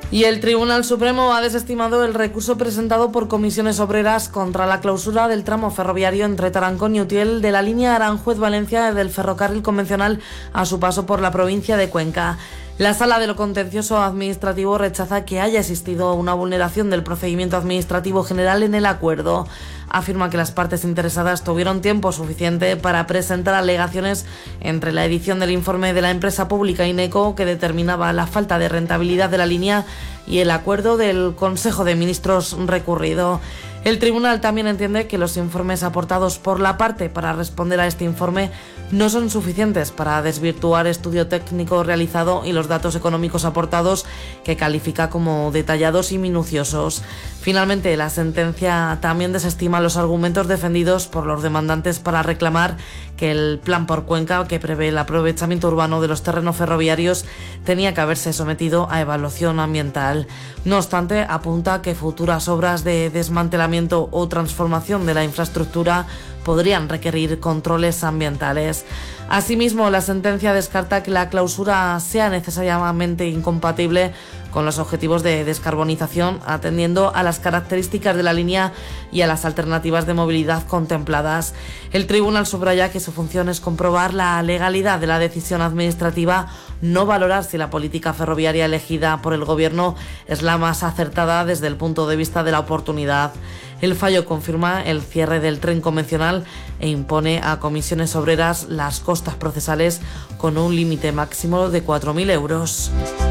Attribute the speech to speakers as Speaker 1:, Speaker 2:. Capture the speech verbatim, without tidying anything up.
Speaker 1: Y el Tribunal Supremo ha desestimado el recurso presentado por comisiones obreras contra la clausura del tramo ferroviario entre Tarancón y Utiel de la línea Aranjuez-Valencia del ferrocarril convencional a su paso por la provincia de Cuenca. La Sala de lo Contencioso Administrativo rechaza que haya existido una vulneración del procedimiento administrativo general en el acuerdo. Afirma que las partes interesadas tuvieron tiempo suficiente para presentar alegaciones entre la edición del informe de la empresa pública INECO, que determinaba la falta de rentabilidad de la línea, y el acuerdo del Consejo de Ministros recurrido. El tribunal también entiende que los informes aportados por la parte para responder a este informe no son suficientes para desvirtuar estudio técnico realizado y los datos económicos aportados, que califica como detallados y minuciosos. Finalmente, la sentencia también desestima los argumentos defendidos por los demandantes para reclamar que el plan por Cuenca, que prevé el aprovechamiento urbano de los terrenos ferroviarios, tenía que haberse sometido a evaluación ambiental. No obstante, apunta que futuras obras de desmantelamiento o transformación de la infraestructura podrían requerir controles ambientales. Asimismo, la sentencia descarta que la clausura sea necesariamente incompatible con los objetivos de descarbonización, atendiendo a las características de la línea y a las alternativas de movilidad contempladas. El tribunal subraya que su función es comprobar la legalidad de la decisión administrativa, no valorar si la política ferroviaria elegida por el Gobierno es la más acertada desde el punto de vista de la oportunidad. El fallo confirma el cierre del tren convencional e impone a comisiones obreras las costas procesales con un límite máximo de cuatro mil euros.